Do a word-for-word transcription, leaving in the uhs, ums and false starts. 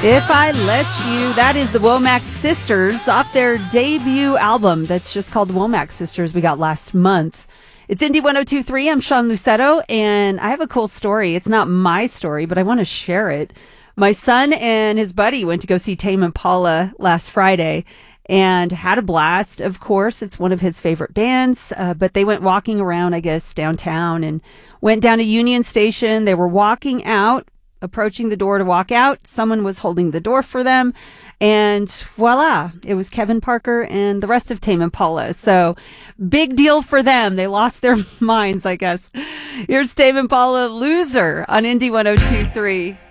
If I Let You, that is the Womack Sisters off their debut album that's just called the Womack Sisters we got last month. It's Indy one oh two point three. I'm Sean Lucetto, and I have a cool story. It's not my story, but I want to share it. My son and his buddy went to go see Tame Impala last Friday and had a blast. Of course, it's one of his favorite bands, uh, but they went walking around, I guess, downtown and went down to Union Station. They were walking out, approaching the door to walk out. Someone was holding the door for them, and voila, it was Kevin Parker and the rest of Tame Impala. So big deal for them. They lost their minds, I guess. Here's Tame Impala, Loser, on Indy one oh two point three.